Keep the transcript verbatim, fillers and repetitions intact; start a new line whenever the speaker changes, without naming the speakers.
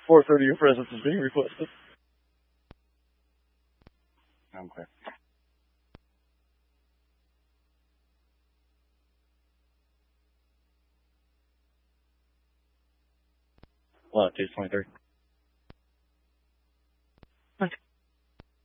four thirty, your presence is being requested.
I'm clear.
Latitude twenty-three.